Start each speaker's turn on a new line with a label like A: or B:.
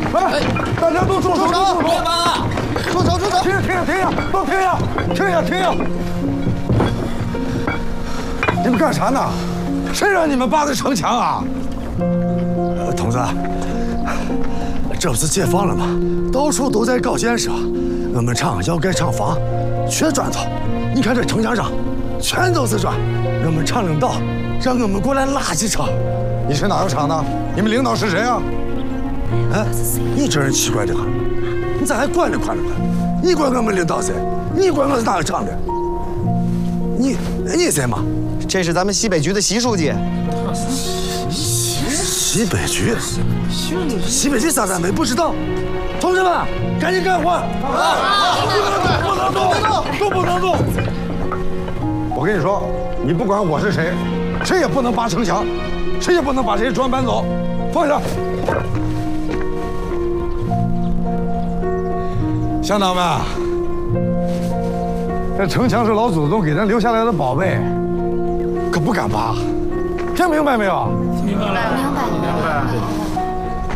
A: 哎，大家都住手！
B: 别搬了！
A: 住手！停下！都停下！你们干啥呢？谁让你们扒的城墙啊？
C: 童子，这不是解放了吗？到处都在搞建设，我们厂要盖厂房，缺砖头。你看这城墙上全都是砖，我们厂领导让我们过来拉几车。
A: 你是哪个厂的？你们领导是谁啊？
C: 哎，你这人奇怪的很，你咋还管着？你管我们领导谁？你管我是哪个厂的？你谁嘛？
B: 这是咱们西北局的习书记。
C: 西北局？西北局啥咱们不知道。同志们，赶紧干活！不能动！
A: 我跟你说，你不管我是谁，谁也不能扒城墙，谁也不能把这些砖搬走。放下！乡党们，这城墙是老祖宗给咱留下来的宝贝，可不敢扒，听明白没有？
D: 明白了。